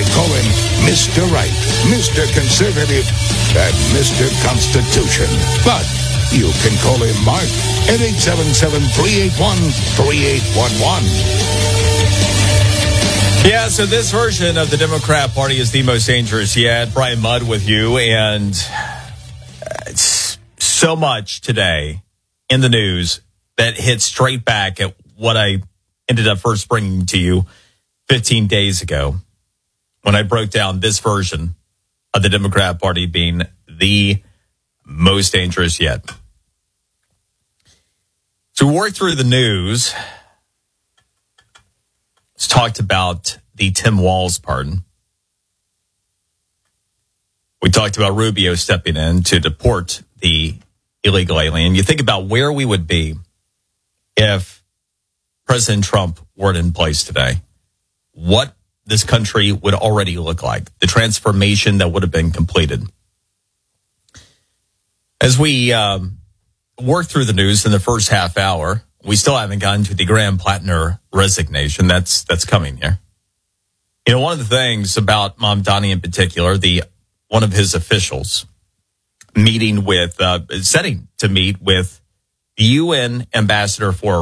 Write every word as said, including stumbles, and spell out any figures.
They call him Mister Right, Mister Conservative, and Mister Constitution. But you can call him Mark at eight seven seven, three eight one, three eight one one. Yeah, so this version of the Democrat Party is the most dangerous yet. Brian Mudd with you, and it's so much today in the news that hits straight back at what I ended up first bringing to you fifteen days ago when I broke down this version of the Democrat Party being the most dangerous yet. To work through the news, let's talk about the Tim Walz pardon. We talked about Rubio stepping in to deport the illegal alien. You think about where we would be if President Trump weren't in place today. What this country would already look like. The transformation that would have been completed. As we um, work through the news in the first half hour, we still haven't gotten to the Graham Plattner resignation. That's that's coming here. You know, one of the things about Mamdani in particular, the one of his officials meeting with, uh, setting to meet with the U N ambassador for